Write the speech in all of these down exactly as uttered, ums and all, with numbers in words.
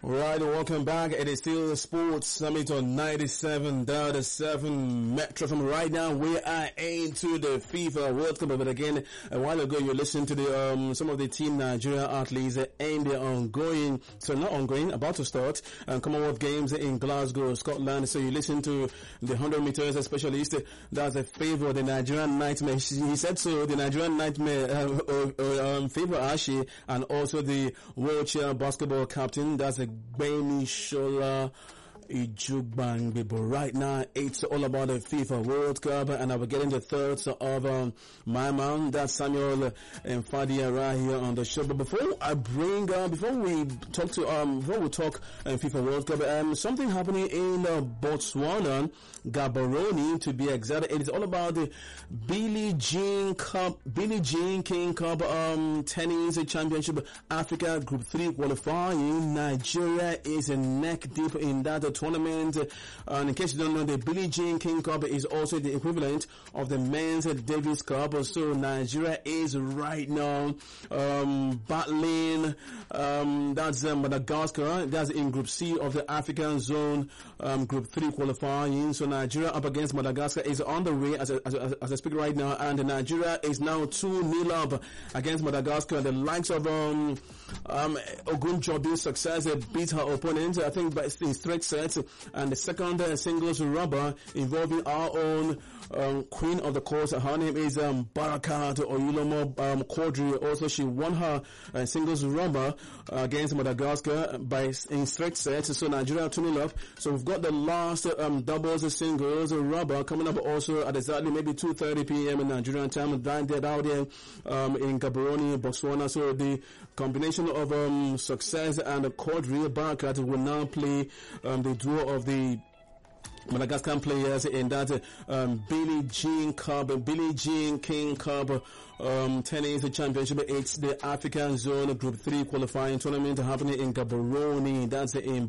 Right, welcome back. It is still Sports Summit on ninety-seven point seven Metro F M. Right now, we are into the FIFA World Cup. But again, a while ago, you listened to the um some of the Team Nigeria athletes and the ongoing, so not ongoing, about to start, um, Commonwealth Games in Glasgow, Scotland. So you listen to the one hundred meters specialist. That's a favor of the Nigerian Nightmare. He said so, the Nigerian Nightmare uh, uh, uh, um, favor Ashi, and also the wheelchair basketball captain. That's a Beni Shola Ijubangbe. But right now, it's all about the FIFA World Cup, and I will get into thirds of um, my man, that's Samuel and Fadia right here on the show. But before I bring, uh, before we talk to, um, before we talk uh, FIFA World Cup, um, something happening in uh, Botswana, Gaborone to be exact. It is all about the Billie Jean Cup, Billie Jean King Cup, um, tennis championship, Africa Group three qualifying. Nigeria is neck deep in that tournament. And in case you don't know, the Billie Jean King Cup is also the equivalent of the men's Davis Cup. So Nigeria is right now um, battling. Um, that's um, Madagascar. That's in Group C of the African Zone um, Group three qualifying. So Nigeria up against Madagascar is on the way as, a, as, a, as I speak right now, and Nigeria is now two nil up against Madagascar. The likes of um, um, Ogunjobi Success beat her opponent, I think, by in straight sets. And the second uh, singles rubber involving our own um, queen of the course. Her name is um, Barakat Oyulomo um, Quadri. Also, she won her uh, singles rubber uh, against Madagascar by in straight sets. So Nigeria two nil up. So we've got the last um, doubles singles rubber coming up also at exactly maybe two thirty p.m. in Nigerian time. Down there, out there um, in Gaborone, Botswana. So the combination of um, Success and Quadri Barakat will now play um, the duo of the Madagascar players in that um, Billie Jean Cup, Billie Jean King Cup um, tennis championship. It's the African Zone Group three qualifying tournament happening in Gaborone. That's in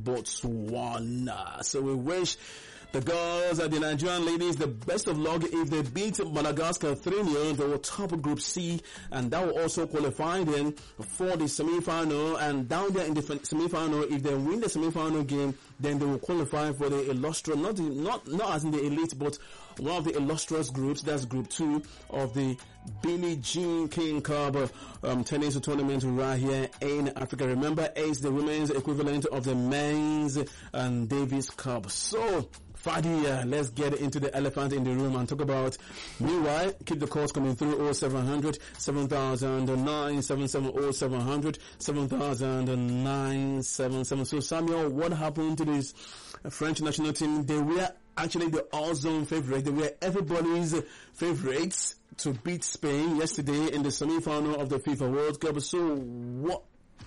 Botswana. So we wish the girls and the Nigerian ladies the best of luck. If they beat Madagascar three nil, they will top Group C, and that will also qualify them for the semi-final. And down there in the semi-final, if they win the semi-final game, then they will qualify for the illustrious, not the, not not as in the elite, but one of the illustrious groups. That's Group two of the Billie Jean King Cup um, tennis tournament right here in Africa. Remember, it's the women's equivalent of the men's and Davis Cup. So Fadi, uh, let's get into the elephant in the room and talk about. Meanwhile, keep the calls coming through oh seven hundred, seven thousand nine seven seven oh seven hundred, seven thousand nine seven seven. So Samuel, what happened to this French national team? They were actually the all-zone favorite. They were everybody's favorites to beat Spain yesterday in the semi-final of the FIFA World Cup. So what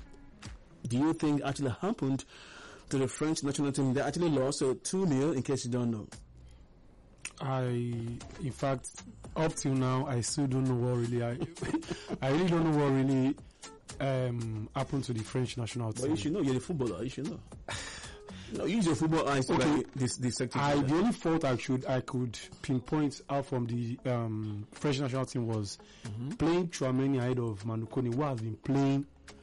do you think actually happened to the French national team? They actually lost uh, two nil, in case you don't know. I, in fact, up till now, I still don't know what really, I, I really don't know what really um, happened to the French national team. But you should know, you're a footballer, you should know. No, use your football eyes. Okay. Like this, this sector. I, the only fault I should, I could pinpoint out from the um, French national team was mm-hmm. playing Chouameni ahead of Manukoni, who has been playing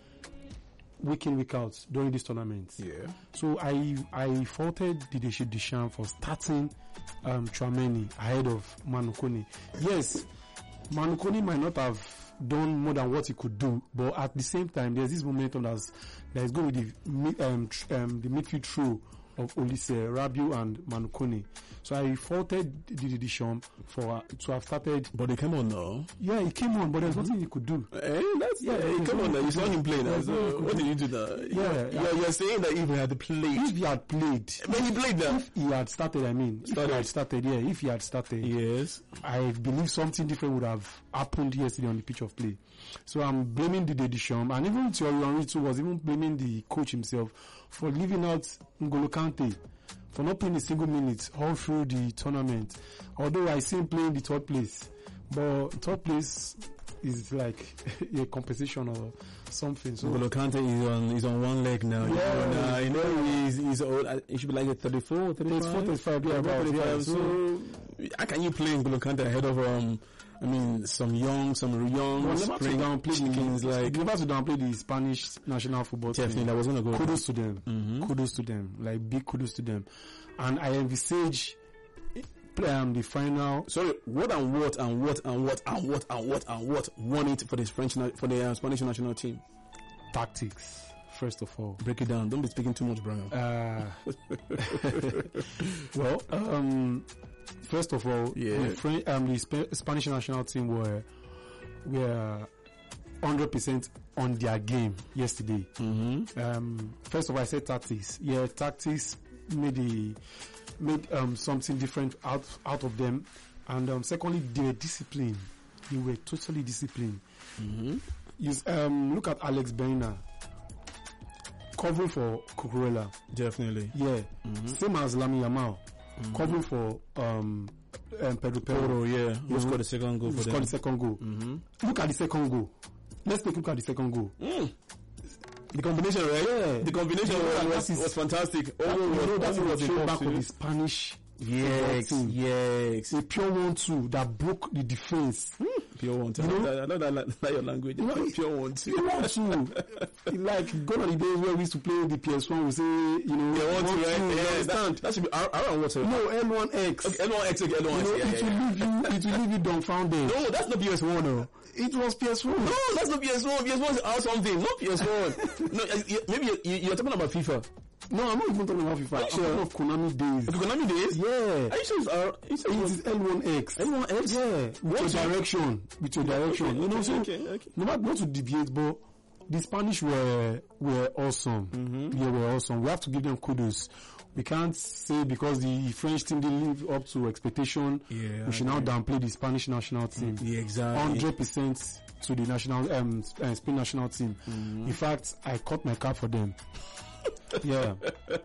week in, week out during this tournament. Yeah. So I I faulted Didier Deschamps for starting um, Chouameni ahead of Manukoni. Yes, Manukoni might not have done more than what he could do, but at the same time, there's this momentum that's that is going with the um, um, the midfield throw of Olise, Rabiot, and Manukoni. So I faulted Didier Deschamps for uh, to have started. But he came on now. Yeah, he came on, but there's mm-hmm. nothing he could do. Eh, that's yeah. Hey, come on now, you saw him play now. So what did you do now? Yeah, yeah. You're, you're saying that if he had played, if he had played, but he played now. If he had started, I mean, started. If he had started, yeah. If he had started, yes, I believe something different would have happened yesterday on the pitch of play. So I'm blaming Didier Deschamps, and even Thierry Henry too was even blaming the coach himself for leaving out N'Golo Kante, for not playing a single minute all through the tournament. Although I see him playing the third place, but third place is like a competition or something. So N'Golo Kante is on is on one leg now. Yeah. You know, now, you know he's he's old. uh, He should be like a thirty-four, thirty-five. thirty-four, thirty-five, yeah, about, yeah. So, So how can you play N'Golo Kante ahead of um? I mean, some young, some young well, never to spring downplay chickens the, like. never to downplay the Spanish national football Definitely, team. I was gonna go. Kudos to them. Mhm. Kudos to them. Like big kudos to them. And I envisage um, the final. Sorry, what and what and what and what and what and what and what won it for the French na- for the uh, Spanish national team? Tactics, first of all. Break it down. Don't be speaking too much, Brian. Uh, well, um, first of all, Yeah. the, French, um, the Sp- Spanish national team were were one hundred percent on their game yesterday. Mm-hmm. Um, first of all, I said tactics. Yeah, tactics made the made um, something different out out of them, and um, secondly, they were disciplined. They were totally disciplined. Mm-hmm. You um, look at Alex Baena covering for Cucurella. Definitely. Yeah, Mm-hmm. same as Lami Yamal covering for um, um, Pedro Pedro. Poro, yeah. Who Mhm. scored the second goal Who for scored them? the second goal. Mm-hmm. Look at the second goal. Let's take a look at the second goal. Mm. The combination, right? Yeah. The combination Yeah, was, that is- was fantastic. That, Oh, you know, that was was the involved back too. of the Spanish Yes, football team. yes. A pure one-two that broke the defense. Pure one, two. You know- I know that, that, that your language. You know, Pure one, two. Pure one-two. Like, gone are the days where we used to play the P S one, we say, you know, Yeah, one, two, right? you Yeah, understand? that, that should be around what? sir? No, L one X. Okay, L one X, okay, L one X. You know, Yeah, it yeah, will yeah. leave you, it will leave you dumbfounded. No, that's not P S one, no. It was P S one. No, that's not P S one. P S one is out something. Not P S one. No, uh, you- maybe you- you- you're talking about FIFA. No, I'm not even talking about FIFA. I'm sure? talking of Konami days. Okay, Konami days? Yeah. Are you sure it's uh, you sure It it was is L one X. L one X? Yeah. With your direction. With your direction. You know, so Okay, okay. no matter not to deviate, but the Spanish were were awesome. Mm-hmm. Yeah, were awesome. We have to give them kudos. We can't say because the French team didn't live up to expectation. Yeah, we should now downplay the Spanish national team. Yeah, exactly. Hundred percent to the national um uh, Spain national team. Mm-hmm. In fact, I cut my cap for them. Yeah.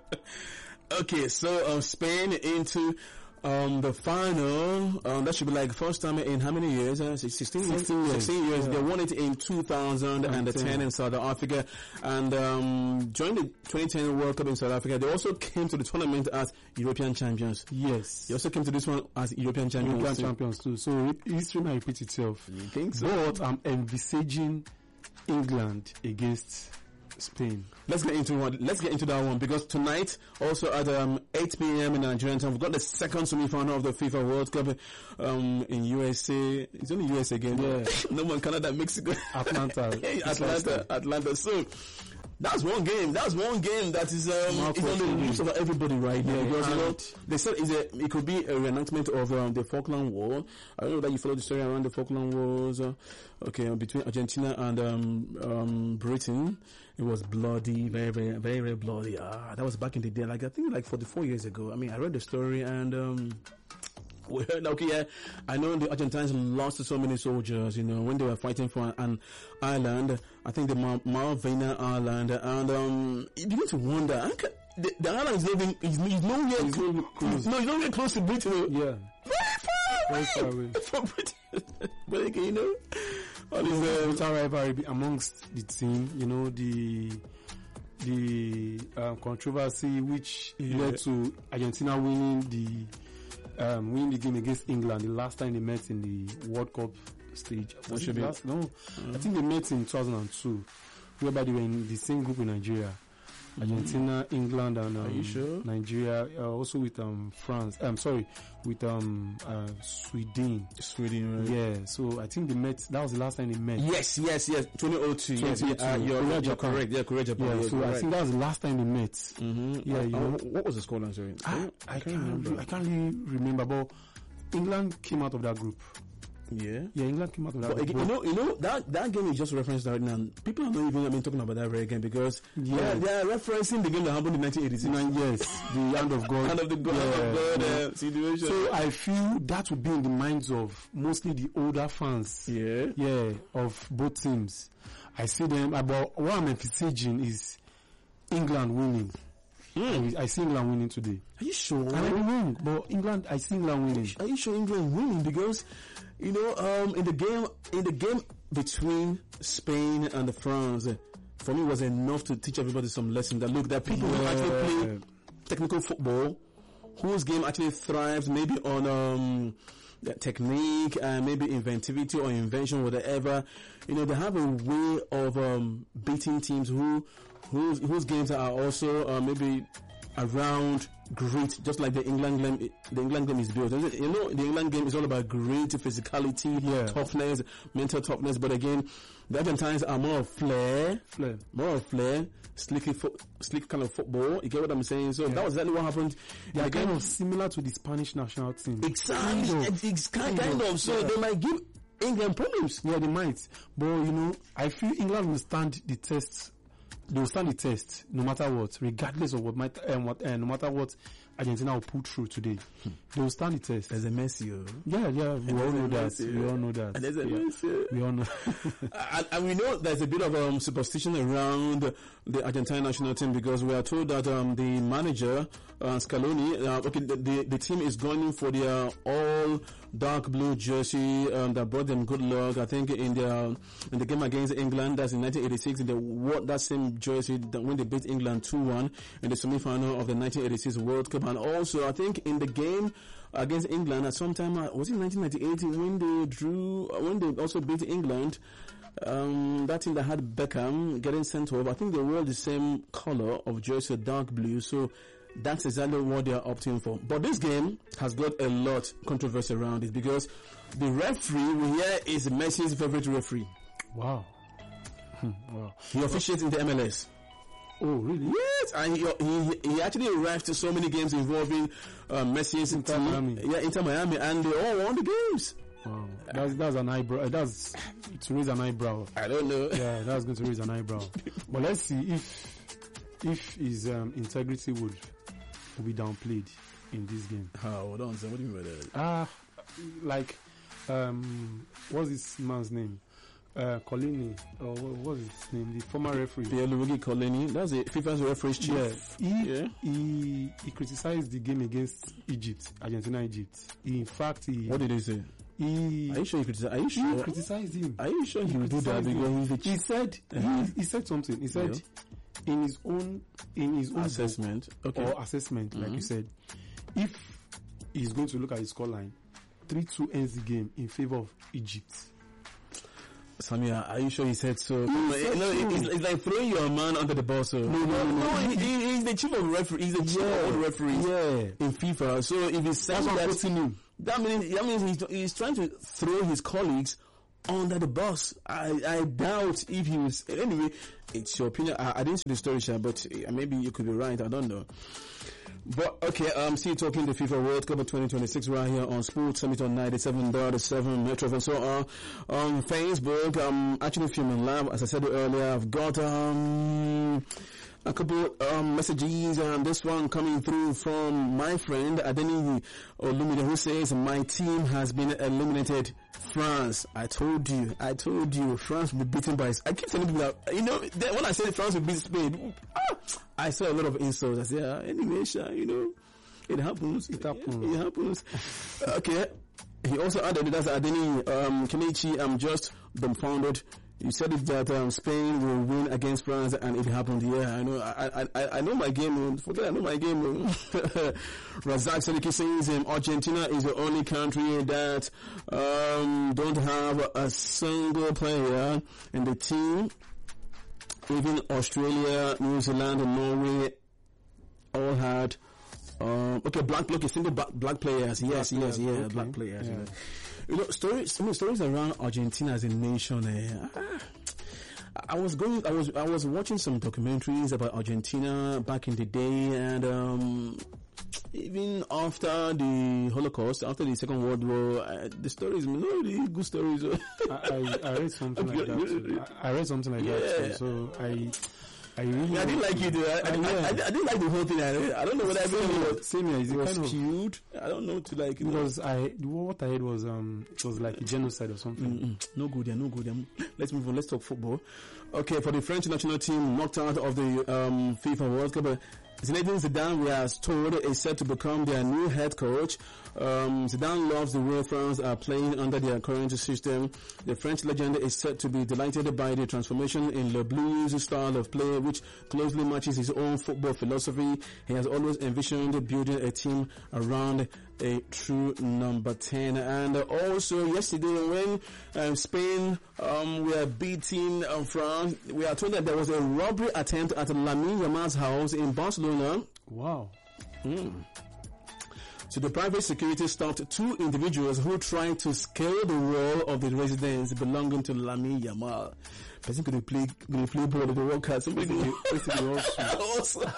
Okay, so um, Spain into um, the final. Um, that should be like first time in how many years? Uh, sixteen years. sixteen years. sixteen years. Yeah. They won it in two thousand ten in South Africa, and um, during the twenty ten World Cup in South Africa, they also came to the tournament as European champions. Yes. They also came to this one as European champions. European too. champions too. So re- history might repeat itself. You think so? But I'm envisaging England against Spain. Let's get into one. Let's get into that one because tonight, also at um, eight p.m. in Nigerian time, we've got the second semi-final of the FIFA World Cup um, in U S A. It's only U S A again. Yeah. No one, Canada, Mexico, Atlanta. Hey, Atlanta, Atlanta. So that's one game. That's one game that is um, Mark is on the Watson. lips of everybody right now. Yeah, Because you know, and- they said it's a, it could be a reenactment of um, the Falkland War. I don't know that you follow the story around the Falkland Wars. Uh, okay, between Argentina and um, um, Britain. It was bloody, very, very, very, very bloody. Ah, that was back in the day, like I think like forty-four years ago. I mean, I read the story and um, we heard, okay, yeah, I know the Argentines lost so many soldiers, you know, when they were fighting for an island. I think the Mal- Malvina Island, and um, you begin to wonder. I ca- the, the island is not even, is, is nowhere It's close. not close. No, it's nowhere close to Britain. Yeah. Very far away. Very far away. From Britain. But again, you know, all these, uh, Total rivalry be amongst the team, you know, the the um, controversy which Yeah. led to Argentina winning the um, winning the game against England the last time they met in the World Cup stage. Was should it be- last? No, I think they met in two thousand two, whereby they were in the same group with Nigeria. Argentina, England, and um, Are you sure? Nigeria, uh, also with um, France. I'm sorry, with um, uh, Sweden. Sweden, right? Yeah, so I think they met. That was the last time they met. Yes, yes, yes. twenty oh two. Yes, yeah, uh, you're, Korea, you're Japan. correct. Yeah, Korea, Japan. Yeah, Yeah, so you're I right. think that was the last time they met. Mm-hmm. Yeah, uh, you uh, know. what was the score line? Sorry, I, I, can't remember. I can't really remember, but England came out of that group. Yeah. Yeah, England came out of that But group. again, you know, you know that that game is just referenced right now. People are not even I mean talking about that very again because Yeah. they are, they are referencing the game that happened in nineteen eighty-six. Nine years, the hand of God. Hand of the God, hand of God yeah. uh, situation. So I feel that would be in the minds of mostly the older fans. yeah. Yeah, of both teams. I see them. About what I'm envisaging is England winning. Mm. I see England winning today. Are you sure? And I be wrong, but England, I see England winning. Are you sure England winning? Because you know, um, in the game, in the game between Spain and France, uh, for me, was enough to teach everybody some lessons. That look, that people Yeah. who actually play technical football, whose game actually thrives maybe on um, the technique and maybe inventivity or invention, whatever. You know, they have a way of um, beating teams who whose whose games are also uh, maybe around grit, just like the England game. The England game is built. You know, the England game is all about grit, physicality, Yeah. toughness, mental toughness. But again, the Argentines are more of flair, Flair. more of flair, slicky, fo- slick kind of football. You get what I'm saying? So that was exactly what happened. They are Again, kind of similar to the Spanish national team. exactly, Kind of. it's, it's kind, Kind kind of, of. So yeah. they might give England problems. Yeah, they might. But, you know, I feel England will stand the test. They will stand the test no matter what, regardless of what might, um, what uh, no matter what Argentina will put through today. They will stand the test. There's a Messi. Oh. Yeah, yeah, we all there's know a that. Messi. We all know that. And there's a Yeah. Messi. We all know. and, and we know there's a bit of um, superstition around the Argentine national team because we are told that um, the manager, uh, Scaloni, uh, okay, the, the, the team is going for their all dark blue jersey um, that brought them good luck. I think in the in the game against England, that's in nineteen eighty-six, they wore that same jersey that when they beat England two one in the semi-final of the nineteen eighty-six World Cup. And also, I think in the game against England at some time, uh, was it nineteen ninety-eight when they drew, uh, when they also beat England, um, that team that had Beckham getting sent off, I think they wore the same color of jersey, dark blue. So that's exactly what they are opting for. But this game has got a lot of controversy around it because the referee we hear is Messi's favorite referee. Wow. Hmm, wow. He officiates in the M L S. Oh, really? Yes, and he, he, he actually arrived to so many games involving uh, Messi's Inter team. Miami. Yeah, Inter Miami, and they all won the games. Wow. That's, that's an eyebrow. uh, That's to raise an eyebrow. I don't know. Yeah, that's going to raise an eyebrow. But let's see if if his um, integrity would will be downplayed in this game. How? Hold on, sir. What do you mean by that? Ah, like, um, what's this man's name? Uh, Colini, or what was his name? The former referee. Pierluigi Collini, that's the FIFA's referee's chief. Yeah, he, Yeah. he he criticized the game against Egypt, Argentina, Egypt. He, in fact, he What did he say? he, Are you sure he criticized? Are you he sure? criticized him. Are you sure he will do that criticized him. because he's the He chief said Uh-huh. he, he said something. He said in his own in his own assessment? book Okay. or assessment, like Mhm. you said, if he's going to look at his scoreline, three two ends the game in favor of Egypt. Samia, are you sure he said so? He no, said no, so. it's, it's like throwing your man under the bus. So. No, no, no, no. he, he, he's the chief of referee. He's the chief of all the referees Yeah. in FIFA. So if he's saying That's what I'm that, quoting him. that means that means he's, he's trying to throw his colleagues under the bus. I, I doubt if he was. Anyway, it's your opinion. I, I didn't see the story, Sha, but uh, maybe you could be right. I don't know. But okay, um, still talking the FIFA World Cup of twenty twenty-six right here on Sports Summit on ninety-seven point seven Metro. And so uh, on Facebook, I'm actually filming live. As I said earlier, I've got um, a couple um, messages, and this one coming through from my friend Adeni Olumide, who says, my team has been eliminated. France, I told you, I told you, France will be beaten by. I keep telling people that, you know, that when I said France will beat Spain, ah, I saw a lot of insults. I said, ah, anyway, Sha, you know, it happens. It happens. It happens. Okay. He also added that Adeni um, Kenichi, I'm just dumbfounded. You said it that um, Spain will win against France, and it happened. Yeah, I know. I I I know my game. Forget I know my game. Razak Sadiki says um, Argentina is the only country that um, don't have a single player in the team. Even Australia, New Zealand, and Norway all had. Um, okay, black, look, single black, black players. Yes, Black yes, players, yeah, okay. black players. Yeah. Yeah. You know, stories, some stories around Argentina as a nation. Eh, ah, I was going, I was, I was watching some documentaries about Argentina back in the day, and um, even after the Holocaust, after the Second World War, uh, the stories, no, really good stories. I, I, I read something like that. Too. I, I read something like that. Yeah. Too. So I. I really I didn't like it. I, I, I, yeah. I, I, I didn't like the whole thing. I, I don't know whether everything was, Same here. Is it was kind of skewed. I don't know to like. You know. because I what I heard was um it was like a genocide or something. Mm-mm. No good, yeah, no good. Yeah. Let's move on. Let's talk football. Okay, for the French national team knocked out of the um, FIFA World Cup, Zinedine Zidane, we are told, is set to become their new head coach. Um, Zidane loves the way France are playing under their current system. The French legend is said to be delighted by the transformation in Le Blues style of play, which closely matches his own football philosophy. He has always envisioned building a team around a true number ten. And uh, also yesterday when um, Spain um, were beating uh, France, we are told that there was a robbery attempt at Lamine Yamal's house in Barcelona. Wow. Mm. So the private security stopped two individuals who tried to scale the wall of the residence belonging to Lamine Yamal. Person could play, could play ball in the World Cup. Somebody could also.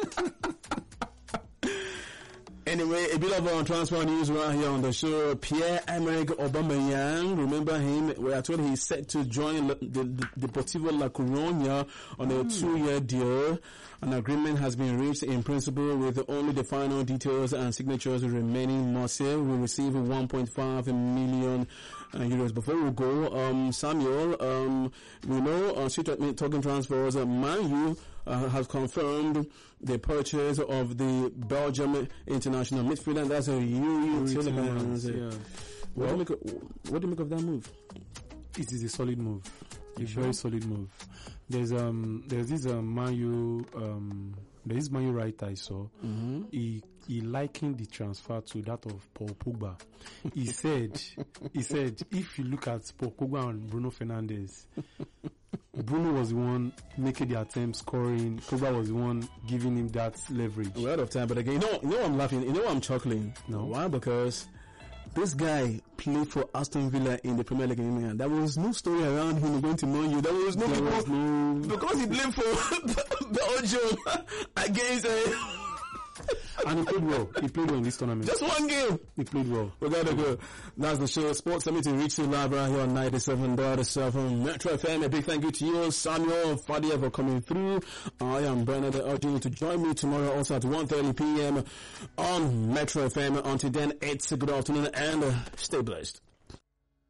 Anyway, a bit of uh, transfer news right here on the show. Pierre-Emerick Aubameyang, remember him? We are told he's set to join the, the, the Deportivo La Coruña on a mm. two-year deal. An agreement has been reached in principle with only the final details and signatures remaining. Marseille will receive one point five million uh, euros. Before we go, um, Samuel, um, we know on uh, talking transfers, uh, Man U uh, has confirmed the purchase of the Belgium international midfielder. That's a Yuri Tillemans. Yeah. What, well, do you make of, what do you make of that move? It is a solid move. A sure? very solid move. There's um there's this um, Man U um there is Man U writer I saw. Mm-hmm. He he likened the transfer to that of Paul Pogba. He said he said if you look at Paul Pogba and Bruno Fernandes, Bruno was the one making the attempt, scoring. Pogba was the one giving him that leverage. We're out of time, but again, you know, you know I'm laughing. You know I'm chuckling. No, why? Because this guy played for Aston Villa in the Premier League in England. There was no story around him going to Man U. There was no, there was no because he played for Belgium against uh, and he played well. He played well in this tournament. Just one game. He played well. We gotta go. That's the show. Sports Summit in reaching live right here on ninety-seven point seven Metro F M. A big thank you to you, Samuel Fadia, for coming through. I am Bernard, urging you to join me tomorrow also at one thirty p.m. on Metro F M. Until then, it's a good afternoon and uh, stay blessed.